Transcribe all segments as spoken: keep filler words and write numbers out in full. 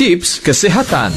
Tips kesihatan.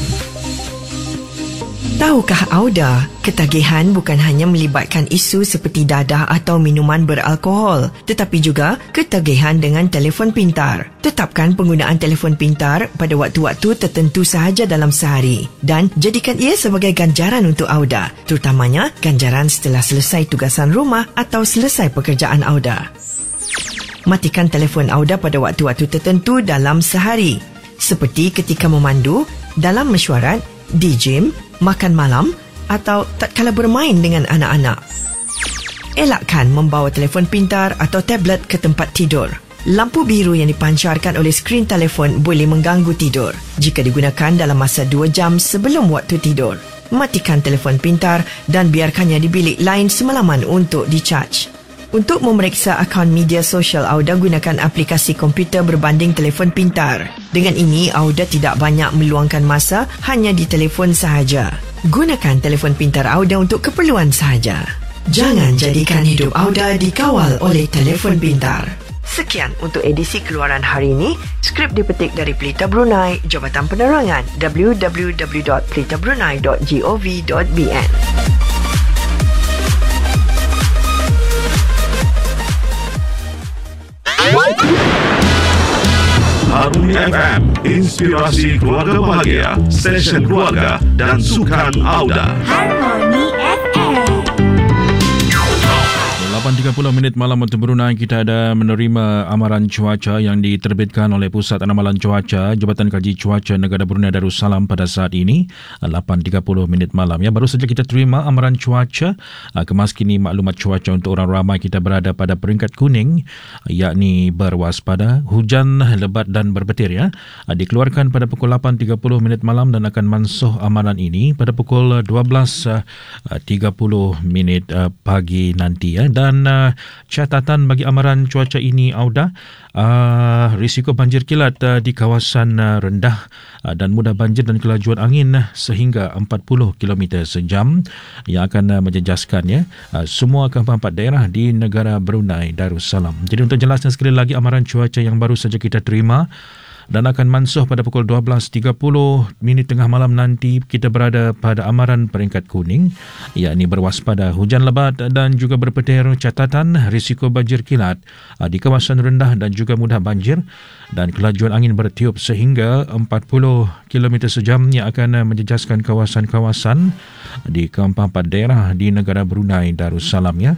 Tahukah Auda, ketagihan bukan hanya melibatkan isu seperti dadah atau minuman beralkohol, tetapi juga ketagihan dengan telefon pintar. Tetapkan penggunaan telefon pintar pada waktu-waktu tertentu sahaja dalam sehari dan jadikan ia sebagai ganjaran untuk Auda, terutamanya ganjaran setelah selesai tugasan rumah atau selesai pekerjaan Auda. Matikan telefon Auda pada waktu-waktu tertentu dalam sehari, seperti ketika memandu, dalam mesyuarat, di gym, makan malam atau tatkala bermain dengan anak-anak. Elakkan membawa telefon pintar atau tablet ke tempat tidur. Lampu biru yang dipancarkan oleh skrin telefon boleh mengganggu tidur jika digunakan dalam masa dua jam sebelum waktu tidur. Matikan telefon pintar dan biarkannya di bilik lain semalaman untuk di-charge. Untuk memeriksa akaun media sosial Auda, gunakan aplikasi komputer berbanding telefon pintar. Dengan ini, Auda tidak banyak meluangkan masa hanya di telefon sahaja. Gunakan telefon pintar Auda untuk keperluan sahaja. Jangan jadikan hidup Auda dikawal oleh telefon pintar. Sekian untuk edisi keluaran hari ini. Skrip dipetik dari Pelita Brunei, Jabatan Penerangan w w w dot pelita brunei dot gov dot b n. Harmoni F M, inspirasi keluarga bahagia, stesen keluarga dan sukan Auda. Harmoni F M. lapan tiga puluh minit malam waktu Brunei, kita ada menerima amaran cuaca yang diterbitkan oleh Pusat Anamalan Cuaca Jabatan Kaji Cuaca Negara Brunei Darussalam pada saat ini lapan tiga puluh minit malam. Ya, baru saja kita terima amaran cuaca. Kemas kini maklumat cuaca untuk orang ramai kita berada pada peringkat kuning, yakni berwaspada, hujan lebat dan berpetir, ya. Dikeluarkan pada pukul lapan tiga puluh minit malam dan akan mansuh amaran ini pada pukul dua belas tiga puluh minit pagi nanti, ya. Dan Dan uh, catatan bagi amaran cuaca ini, Auda, uh, risiko banjir kilat uh, di kawasan uh, rendah uh, dan mudah banjir dan kelajuan angin uh, sehingga empat puluh kilometer sejam yang akan uh, menjejaskan, ya, uh, semua kampung empat daerah di negara Brunei Darussalam. Jadi untuk jelasnya sekali lagi amaran cuaca yang baru saja kita terima dan akan mansuh pada pukul dua belas tiga puluh minit tengah malam nanti, kita berada pada amaran peringkat kuning, yakni berwaspada, hujan lebat dan juga berpetir. Catatan risiko banjir kilat di kawasan rendah dan juga mudah banjir dan kelajuan angin bertiup sehingga empat puluh kilometer sejam yang akan menjejaskan kawasan-kawasan di keempat daerah di negara Brunei Darussalam, ya.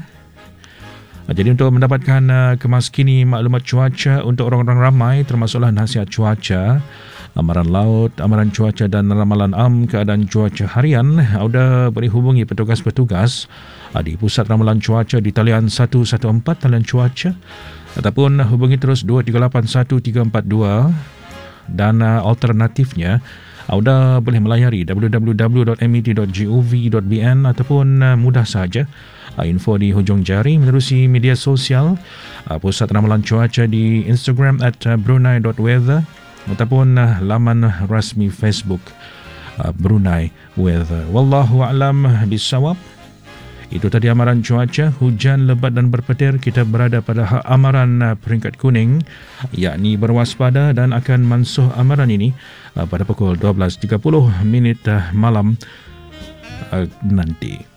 Jadi untuk mendapatkan uh, kemas kini maklumat cuaca untuk orang-orang ramai, termasuklah nasihat cuaca, amaran laut, amaran cuaca dan ramalan am keadaan cuaca harian, Auda boleh hubungi petugas-petugas uh, di Pusat Ramalan Cuaca di talian satu satu empat talian cuaca, ataupun hubungi terus dua tiga lapan satu tiga empat dua, dan uh, alternatifnya Auda boleh melayari w w w dot m e t dot gov dot b n ataupun uh, mudah saja uh, info di hujung jari menerusi media sosial uh, Pusat Ramalan Cuaca di Instagram at uh, brunei dot weather ataupun uh, laman rasmi Facebook uh, Brunei Weather. Wallahu a'lam bissawab. Itu tadi amaran cuaca, hujan lebat dan berpetir. Kita berada pada amaran peringkat kuning, yakni berwaspada, dan akan mansuh amaran ini pada pukul dua belas tiga puluh minit malam nanti.